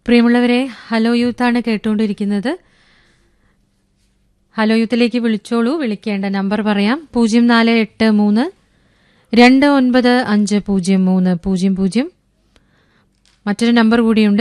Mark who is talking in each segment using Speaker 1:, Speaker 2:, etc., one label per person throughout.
Speaker 1: പ്രിയമുള്ളവരെ, ഹലോ യൂത്താണ് കേട്ടുകൊണ്ടിരിക്കുന്നത്. ഹലോ യൂത്തിലേക്ക് വിളിച്ചോളൂ. വിളിക്കേണ്ട നമ്പർ പറയാം: 0483295030. മറ്റൊരു നമ്പർ കൂടിയുണ്ട്,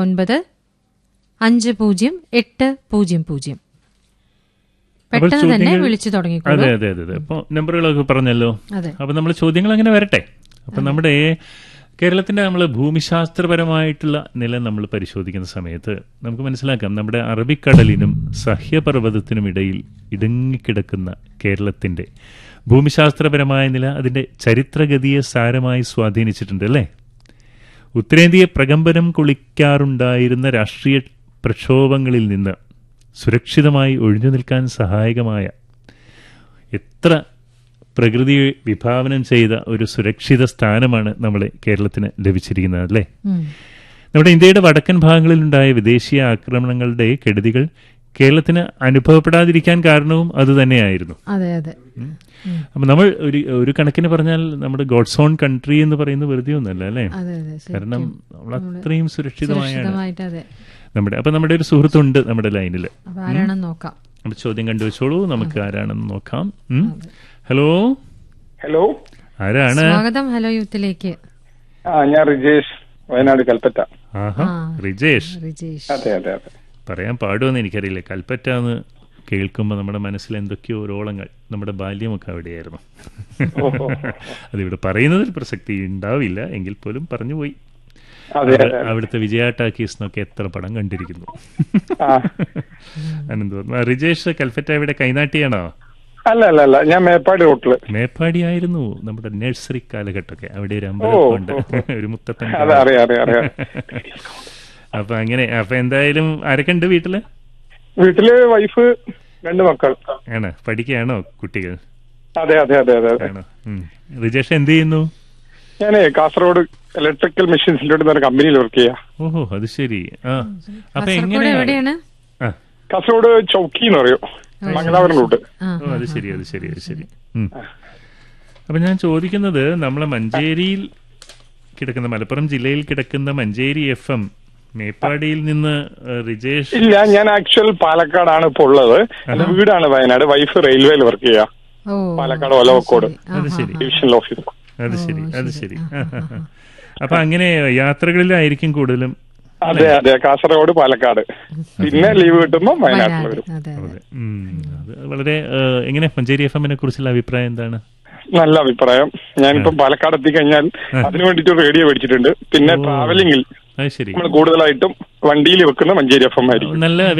Speaker 1: 29508000. പെട്ടെന്ന് തന്നെ വിളിച്ചു തുടങ്ങിക്കോളൂ.
Speaker 2: അതെ അതെ അതെ അപ്പൊ നമ്പറുകളൊക്കെ പറഞ്ഞല്ലോ. അപ്പൊ നമ്മൾ ചോദ്യങ്ങൾ അങ്ങനെ വരട്ടെ. അപ്പൊ നമ്മുടെ കേരളത്തിന്റെ നമ്മൾ ഭൂമിശാസ്ത്രപരമായിട്ടുള്ള നില നമ്മൾ പരിശോധിക്കുന്ന സമയത്ത് നമുക്ക് മനസ്സിലാക്കാം, നമ്മുടെ അറബിക്കടലിനും സഹ്യപർവ്വതത്തിനും ഇടയിൽ ഇടുങ്ങിക്കിടക്കുന്ന കേരളത്തിന്റെ ഭൂമിശാസ്ത്രപരമായ നില അതിന്റെ ചരിത്രഗതിയെ സാരമായി സ്വാധീനിച്ചിട്ടുണ്ട് അല്ലേ? ഉത്തരേന്ത്യയെ പ്രകമ്പനം കൊള്ളിക്കാറുണ്ടായിരുന്ന രാഷ്ട്രീയ പ്രക്ഷോഭങ്ങളിൽ നിന്ന് സുരക്ഷിതമായി ഒഴിഞ്ഞു നിൽക്കാൻ സഹായകമായ എത്ര പ്രകൃതി വിഭാവനം ചെയ്ത ഒരു സുരക്ഷിത സ്ഥാനമാണ് നമ്മളെ കേരളത്തിന് ലഭിച്ചിരിക്കുന്നത് അല്ലേ? നമ്മുടെ ഇന്ത്യയുടെ വടക്കൻ ഭാഗങ്ങളിലുണ്ടായ വിദേശീയ ആക്രമണങ്ങളുടെ കെടുതികൾ കേരളത്തിന് അനുഭവപ്പെടാതിരിക്കാൻ കാരണവും അത് തന്നെയായിരുന്നു. അപ്പൊ നമ്മൾ ഒരു കണക്കിന് പറഞ്ഞാൽ നമ്മുടെ ഗോഡ്സ് ഓൺ കൺട്രി എന്ന് പറയുന്നത് വെറുതെ ഒന്നല്ല അല്ലേ? കാരണം നമ്മൾ അത്രയും സുരക്ഷിതമായാണ് നമ്മുടെ. അപ്പൊ നമ്മുടെ ഒരു സുഹൃത്തുണ്ട് നമ്മുടെ ലൈനില്. അപ്പൊ ചോദ്യം കണ്ടുവച്ചോളൂ, നമുക്ക് ആരാണെന്ന് നോക്കാം. ഹലോ
Speaker 3: ഹലോ,
Speaker 2: ആരാണ്?
Speaker 1: സ്വാഗതം ഹലോ യൂത്തിലേക്ക്.
Speaker 3: ഞാൻ റിജേഷ്, വയനാട് കൽപ്പറ്റ.
Speaker 2: റിജേഷ്,
Speaker 3: അതെ അതെ അതെ.
Speaker 2: പറയാൻ പാടുമെന്ന് എനിക്കറിയില്ല. കൽപ്പറ്റ എന്ന് കേൾക്കുമ്പോൾ നമ്മുടെ മനസ്സിൽ എന്തൊക്കെയോ ഓളങ്ങൾ. നമ്മുടെ ബാല്യമൊക്കെ അവിടെയായിരുന്നു. അതിവിടെ പറയുന്നതിൽ പ്രസക്തി ഉണ്ടാവില്ല, എങ്കിൽ പോലും പറഞ്ഞു പോയി. അവിടുത്തെ വിജയ ടാക്കീസ് എന്നൊക്കെ എത്ര പടം കണ്ടിരിക്കുന്നു. അനന്തോന്നു. റിജേഷ് കൽപ്പറ്റ ഇവിടെ കൈനാട്ടിയാണോ?
Speaker 3: അല്ല അല്ല അല്ല, ഞാൻ മേപ്പാടി റൂട്ടില്.
Speaker 2: മേപ്പാടി ആയിരുന്നു നമ്മുടെ നഴ്സറി കാലഘട്ടമൊക്കെ. അവിടെ ഒരു അമ്പലമുണ്ട്, ഒരു മുത്തപ്പൻ. അപ്പൊ അങ്ങനെ. അപ്പൊ എന്തായാലും ആരൊക്കെ ഉണ്ട് വീട്ടില്?
Speaker 3: വീട്ടില് വൈഫ്, 2 മക്കൾ.
Speaker 2: ആണ്, പഠിക്കുകയാണോ കുട്ടികൾ?
Speaker 3: അതെ അതെ അതെ അതെ.
Speaker 2: ആണോ? റിജേഷ് എന്ത് ചെയ്യുന്നു?
Speaker 3: ഞാനേ കാസർഗോഡ് ഇലക്ട്രിക്കൽ മെഷീൻസിന്റെ കമ്പനിയിൽ വർക്ക് ചെയ്യാം.
Speaker 2: ഓഹോ, അത് ശരി. അപ്പൊ എങ്ങനെയാണ്?
Speaker 3: കാസർഗോഡ് ചൗക്കി എന്ന് പറയും, മംഗലാപുരം റൂട്ട്.
Speaker 2: അത് ശരി അത് ശരി അത് ശരി. അപ്പൊ ഞാൻ ചോദിക്കുന്നത്, നമ്മളെ മഞ്ചേരിയിൽ കിടക്കുന്ന, മലപ്പുറം ജില്ലയിൽ കിടക്കുന്ന മഞ്ചേരി FM മേപ്പാടിയിൽ നിന്ന് റിജേഷ്?
Speaker 3: ഇല്ല, ഞാൻ ആക്ച്വൽ പാലക്കാടാണ് ഇപ്പൊ ഉള്ളത്. വീടാണ് വയനാട്. വൈഫ് റെയിൽവേയിൽ വർക്ക് ചെയ്യാം, പാലക്കാട് ഒലവക്കോട് ഡിവിഷണൽ ഓഫീസ്.
Speaker 2: അത് ശരി അത് ശരി. അപ്പൊ അങ്ങനെ യാത്രകളിലായിരിക്കും കൂടുതലും?
Speaker 3: അതെ അതെ, കാസർഗോഡ് പാലക്കാട്, പിന്നെ ലീവ് കിട്ടുമ്പോ വയനാട്ടിൽ വരും.
Speaker 2: അത് വളരെ. എങ്ങനെ മഞ്ചേരി FM കുറിച്ചുള്ള അഭിപ്രായം എന്താണ്?
Speaker 3: നല്ല അഭിപ്രായം. ഞാനിപ്പം പാലക്കാട് എത്തിക്കഴിഞ്ഞാൽ അതിനു വേണ്ടിട്ട് റേഡിയോ മേടിച്ചിട്ടുണ്ട്. പിന്നെ ട്രാവലിംഗിൽ നമ്മൾ കൂടുതലായിട്ടും വണ്ടിയിൽ വെക്കുന്ന മഞ്ചേരി FM ആയിരിക്കും.
Speaker 2: നല്ല